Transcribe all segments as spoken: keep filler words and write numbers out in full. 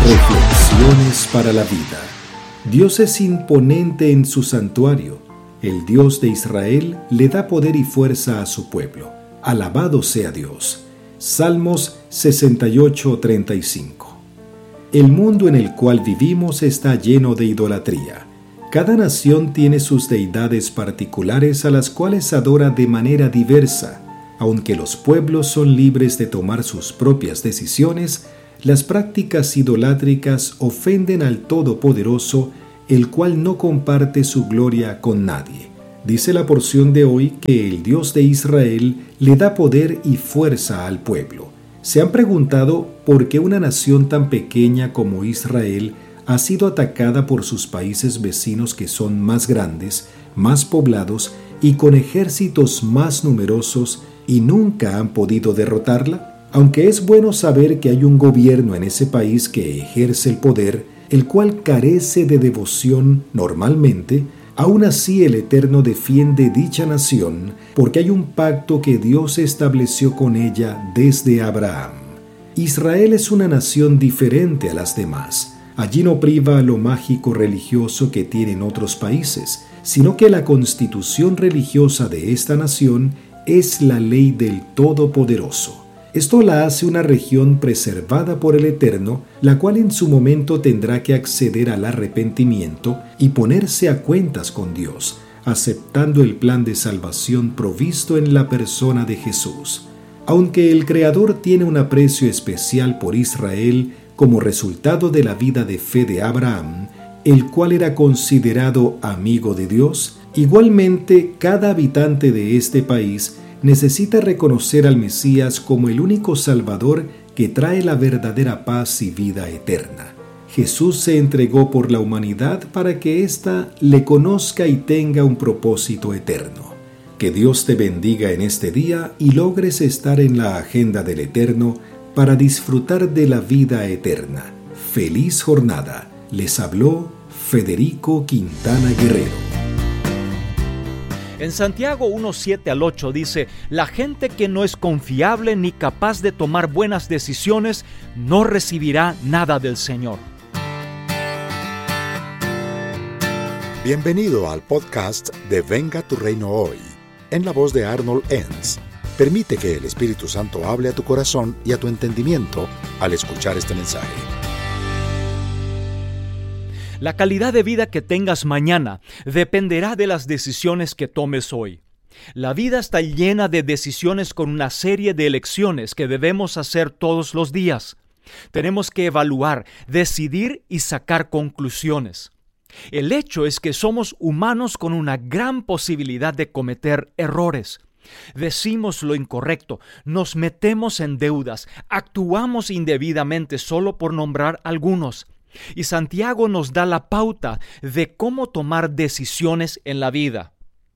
Reflexiones para la vida. Dios es imponente en su santuario. El Dios de Israel le da poder y fuerza a su pueblo. Alabado sea Dios. Salmos sesenta y ocho, treinta y cinco. El mundo en el cual vivimos está lleno de idolatría. Cada nación tiene sus deidades particulares a las cuales adora de manera diversa. Aunque los pueblos son libres de tomar sus propias decisiones, las prácticas idolátricas ofenden al Todopoderoso, el cual no comparte su gloria con nadie. Dice la porción de hoy que el Dios de Israel le da poder y fuerza al pueblo. ¿Se han preguntado por qué una nación tan pequeña como Israel ha sido atacada por sus países vecinos que son más grandes, más poblados y con ejércitos más numerosos y nunca han podido derrotarla? Aunque es bueno saber que hay un gobierno en ese país que ejerce el poder, el cual carece de devoción normalmente, aún así el Eterno defiende dicha nación porque hay un pacto que Dios estableció con ella desde Abraham. Israel es una nación diferente a las demás. Allí no priva lo mágico religioso que tienen otros países, sino que la constitución religiosa de esta nación es la ley del Todopoderoso. Esto la hace una región preservada por el Eterno, la cual en su momento tendrá que acceder al arrepentimiento y ponerse a cuentas con Dios, aceptando el plan de salvación provisto en la persona de Jesús. Aunque el Creador tiene un aprecio especial por Israel como resultado de la vida de fe de Abraham, el cual era considerado amigo de Dios, igualmente cada habitante de este país necesita reconocer al Mesías como el único Salvador que trae la verdadera paz y vida eterna. Jesús se entregó por la humanidad para que ésta le conozca y tenga un propósito eterno. Que Dios te bendiga en este día y logres estar en la agenda del Eterno para disfrutar de la vida eterna. ¡Feliz jornada! Les habló Federico Quintana Guerrero. En Santiago uno, siete al ocho dice: la gente que no es confiable ni capaz de tomar buenas decisiones no recibirá nada del Señor. Bienvenido al podcast de Venga tu Reino Hoy, en la voz de Arnold Enns. Permite que el Espíritu Santo hable a tu corazón y a tu entendimiento al escuchar este mensaje. La calidad de vida que tengas mañana dependerá de las decisiones que tomes hoy. La vida está llena de decisiones con una serie de elecciones que debemos hacer todos los días. Tenemos que evaluar, decidir y sacar conclusiones. El hecho es que somos humanos con una gran posibilidad de cometer errores. Decimos lo incorrecto, nos metemos en deudas, actuamos indebidamente solo por nombrar algunos. Y Santiago nos da la pauta de cómo tomar decisiones en la vida.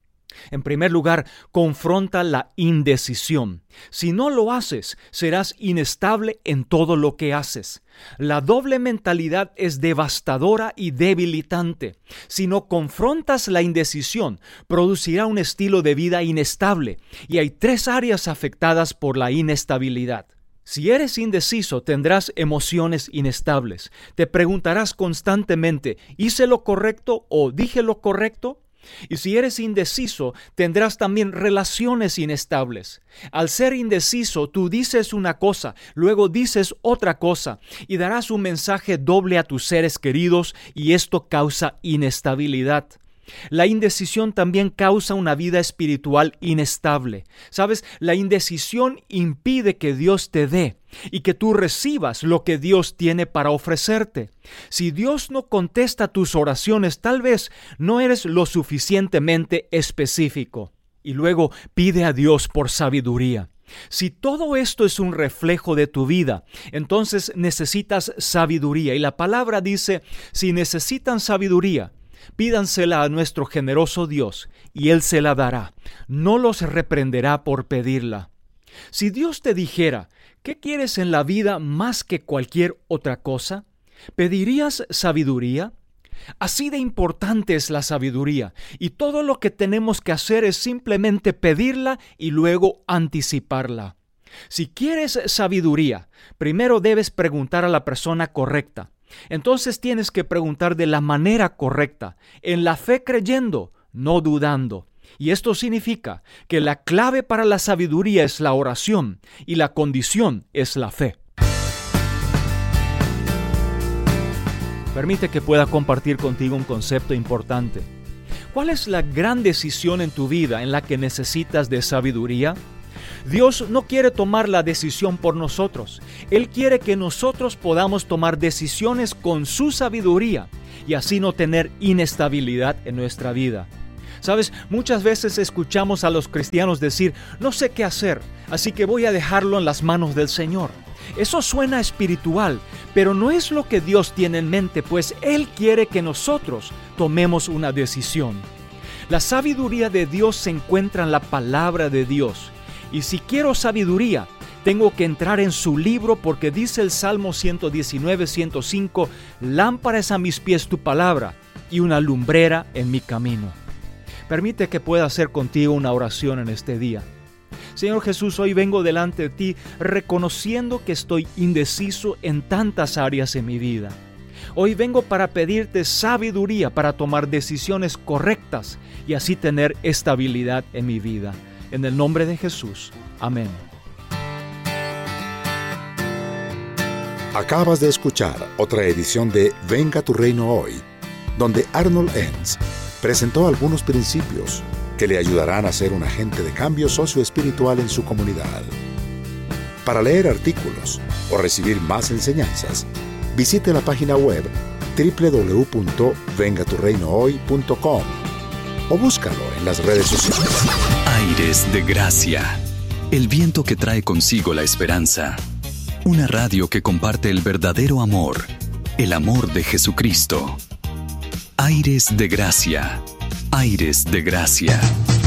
En primer lugar, confronta la indecisión. Si no lo haces, serás inestable en todo lo que haces. La doble mentalidad es devastadora y debilitante. Si no confrontas la indecisión, producirá un estilo de vida inestable. Y hay tres áreas afectadas por la inestabilidad. Si eres indeciso, tendrás emociones inestables. Te preguntarás constantemente, ¿hice lo correcto o dije lo correcto? Y si eres indeciso, tendrás también relaciones inestables. Al ser indeciso, tú dices una cosa, luego dices otra cosa, y darás un mensaje doble a tus seres queridos, y esto causa inestabilidad. La indecisión también causa una vida espiritual inestable. ¿Sabes? La indecisión impide que Dios te dé y que tú recibas lo que Dios tiene para ofrecerte. Si Dios no contesta tus oraciones, tal vez no eres lo suficientemente específico. Y luego pide a Dios por sabiduría. Si todo esto es un reflejo de tu vida, entonces necesitas sabiduría. Y la palabra dice, si necesitan sabiduría, pídansela a nuestro generoso Dios, y Él se la dará. No los reprenderá por pedirla. Si Dios te dijera, ¿qué quieres en la vida más que cualquier otra cosa? ¿Pedirías sabiduría? Así de importante es la sabiduría, y todo lo que tenemos que hacer es simplemente pedirla y luego anticiparla. Si quieres sabiduría, primero debes preguntar a la persona correcta. Entonces tienes que preguntar de la manera correcta, en la fe creyendo, no dudando. Y esto significa que la clave para la sabiduría es la oración y la condición es la fe. Permite que pueda compartir contigo un concepto importante. ¿Cuál es la gran decisión en tu vida en la que necesitas de sabiduría? Dios no quiere tomar la decisión por nosotros. Él quiere que nosotros podamos tomar decisiones con su sabiduría y así no tener inestabilidad en nuestra vida. Sabes, muchas veces escuchamos a los cristianos decir, no sé qué hacer, así que voy a dejarlo en las manos del Señor. Eso suena espiritual, pero no es lo que Dios tiene en mente, pues Él quiere que nosotros tomemos una decisión. La sabiduría de Dios se encuentra en la palabra de Dios. Y si quiero sabiduría, tengo que entrar en su libro porque dice el Salmo ciento diecinueve, ciento cinco, lámpara es a mis pies tu palabra y una lumbrera en mi camino. Permite que pueda hacer contigo una oración en este día. Señor Jesús, hoy vengo delante de ti reconociendo que estoy indeciso en tantas áreas en mi vida. Hoy vengo para pedirte sabiduría para tomar decisiones correctas y así tener estabilidad en mi vida. En el nombre de Jesús. Amén. Acabas de escuchar otra edición de Venga tu Reino Hoy, donde Arnold Enns presentó algunos principios que le ayudarán a ser un agente de cambio socioespiritual en su comunidad. Para leer artículos o recibir más enseñanzas, visite la página web doble u doble u doble u punto venga tu reino hoy punto com o búscalo en las redes sociales. Aires de Gracia, el viento que trae consigo la esperanza. Una radio que comparte el verdadero amor, el amor de Jesucristo. Aires de Gracia, Aires de Gracia.